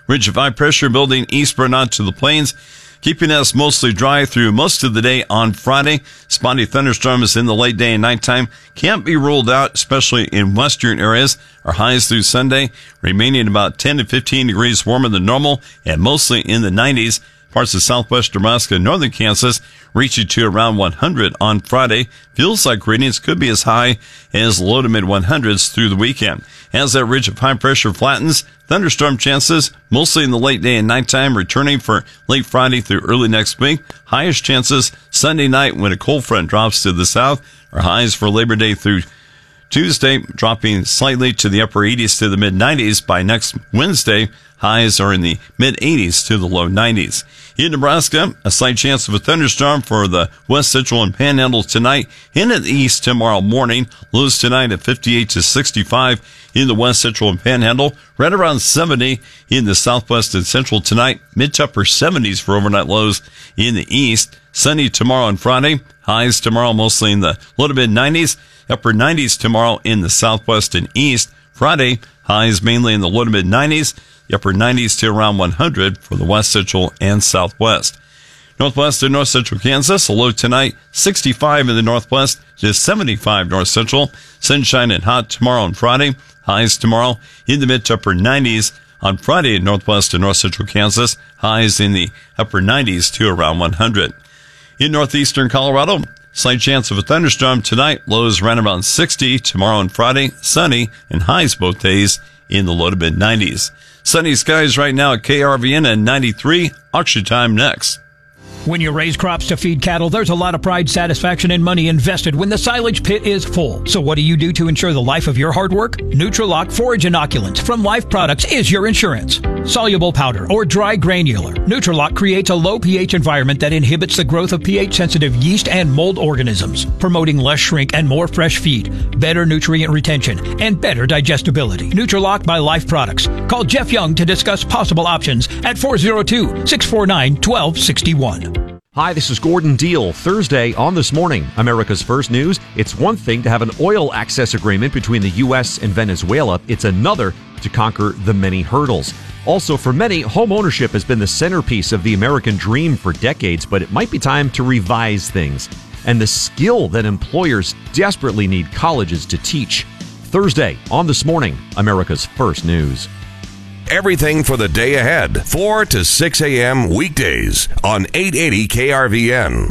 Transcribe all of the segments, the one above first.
Ridge of high pressure building eastward out to the plains, keeping us mostly dry through most of the day on Friday. Spotty thunderstorms in the late day and nighttime can't be ruled out, especially in western areas. Our highs through Sunday remaining about 10 to 15 degrees warmer than normal and mostly in the 90s. Parts of southwest Nebraska and northern Kansas reaching to around 100 on Friday. Feels like readings could be as high as low to mid 100s through the weekend. As that ridge of high pressure flattens, thunderstorm chances mostly in the late day and nighttime returning for late Friday through early next week. Highest chances Sunday night when a cold front drops to the south. Our highs for Labor Day through Tuesday dropping slightly to the upper 80s to the mid 90s. By next Wednesday, highs are in the mid 80s to the low 90s. In Nebraska, a slight chance of a thunderstorm for the west central and panhandle tonight and in the east tomorrow morning. Lows tonight at 58 to 65 in the west central and panhandle. Right around 70 in the southwest and central tonight. Mid to upper 70s for overnight lows in the east. Sunny tomorrow and Friday. Highs tomorrow mostly in the low to mid 90s. Upper 90s tomorrow in the southwest and east. Friday, highs mainly in the low to mid 90s. The upper 90s to around 100 for the west central and southwest. Northwest and north central Kansas, a low tonight, 65 in the northwest to 75 north central. Sunshine and hot tomorrow and Friday. Highs tomorrow in the mid to upper 90s. On Friday in northwest and north central Kansas, highs in the upper 90s to around 100. In northeastern Colorado, slight chance of a thunderstorm tonight. Lows around around 60 tomorrow and Friday. Sunny and highs both days in the low to mid 90s. Sunny skies right now at KRVN and 93. Auction time next. When you raise crops to feed cattle, there's a lot of pride, satisfaction, and money invested when the silage pit is full. So what do you do to ensure the life of your hard work? Nutrilock Forage Inoculants from Life Products is your insurance. Soluble powder or dry granular, Nutrilock creates a low pH environment that inhibits the growth of pH-sensitive yeast and mold organisms, promoting less shrink and more fresh feed, better nutrient retention, and better digestibility. Nutrilock by Life Products. Call Jeff Young to discuss possible options at 402-649-1261. Hi, this is Gordon Deal. Thursday on This Morning, America's First News. It's one thing to have an oil access agreement between the U.S. and Venezuela. It's another to conquer the many hurdles. Also, for many, home ownership has been the centerpiece of the American dream for decades, but it might be time to revise things. And the skill that employers desperately need colleges to teach. Thursday on This Morning, America's First News. Everything for the day ahead, 4 to 6 a.m. weekdays on 880 KRVN.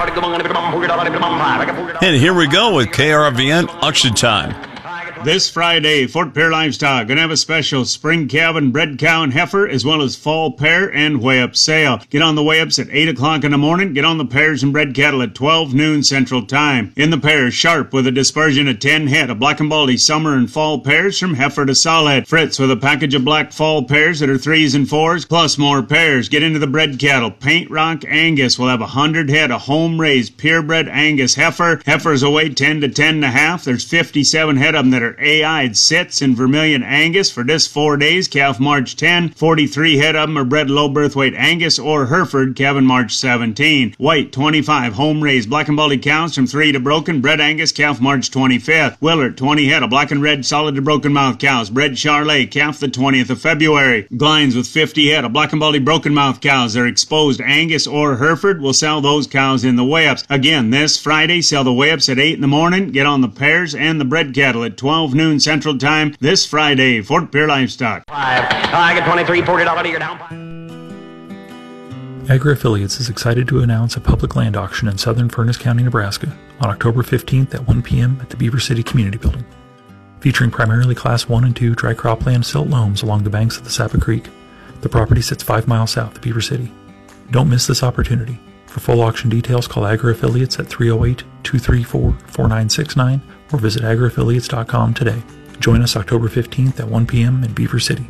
And here we go with KRVN Auction Time. This Friday, Fort Pierre Livestock going to have a special spring calving bred cow and heifer as well as fall pair and weigh-up sale. Get on the weigh-ups at 8 o'clock in the morning. Get on the pairs and bred cattle at 12 noon Central Time. In the pairs, Sharp with a dispersion of 10 head of black and baldy summer and fall pairs from heifer to solid. Fritz with a package of black fall pairs that are 3s and 4s plus more pairs. Get into the bred cattle. Paint Rock Angus will have 100 head of home-raised purebred Angus heifer. Heifers will weigh 10 to 10.5. There's 57 head of them that are AI'd sits in Vermilion Angus for this 4 days, calf March 10. 43 head of them are bred low birth weight Angus or Hereford, calving March 17. White 25 home raised black and baldy cows from 3 to broken, bred Angus, calf March 25th. Willard 20 head of black and red solid to broken mouth cows, bred Charlet, calf the 20th of February. Glines with 50 head of black and baldy broken mouth cows that are exposed Angus or Hereford will sell those cows in the weigh-ups. Again, this Friday, sell the weigh-ups at 8 in the morning. Get on the pairs and the bred cattle at 12 noon Central Time this Friday. Fort Pierre Livestock. I get $23, $40 you're down. Agri-Affiliates is excited to announce a public land auction in southern Furness County, Nebraska on October 15th at 1 p.m. at the Beaver City Community Building. Featuring primarily Class 1 and 2 dry cropland silt loams along the banks of the Sapa Creek, the property sits 5 miles south of Beaver City. Don't miss this opportunity. For full auction details, call Agri-Affiliates at 308-234-4969 or visit agriaffiliates.com today. Join us October 15th at 1 p.m. in Beaver City.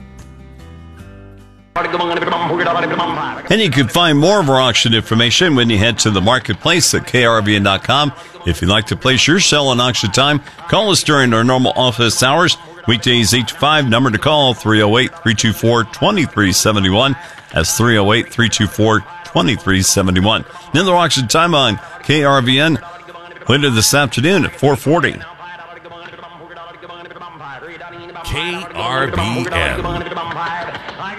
And you can find more of our auction information when you head to the marketplace at krvn.com. If you'd like to place your sale on auction time, call us during our normal office hours. Weekdays 8 to 5. Number to call 308-324-2371. That's 308-324-2371. Another auction time on KRVN later this afternoon at 4:40. KRVN.